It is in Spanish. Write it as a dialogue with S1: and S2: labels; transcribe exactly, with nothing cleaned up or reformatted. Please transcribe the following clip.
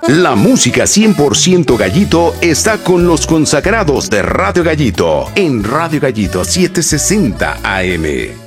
S1: La música cien por ciento Gallito está con los consagrados de Radio Gallito en Radio Gallito setecientos sesenta A M.